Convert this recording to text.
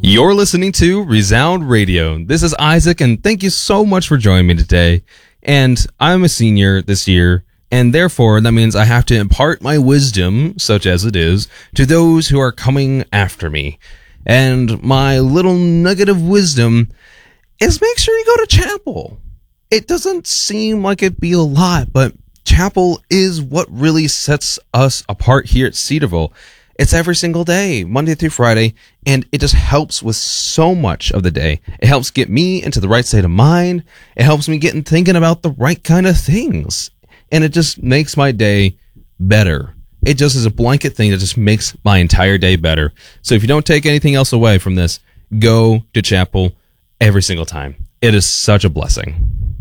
You're listening to Resound Radio. This is Isaac, and thank you so much for joining me today. And I'm a senior this year, and therefore that means I have to impart my wisdom, such as it is, to those who are coming after me. And my little nugget of wisdom is make sure you go to chapel. It doesn't seem like it'd be a lot, but chapel is what really sets us apart here at Cedarville. It's every single day, Monday through Friday, and it just helps with so much of the day. It helps get me into the right state of mind. It helps me get in thinking about the right kind of things. And it just makes my day better. It just is a blanket thing that just makes my entire day better. So if you don't take anything else away from this, go to chapel every single time. It is such a blessing.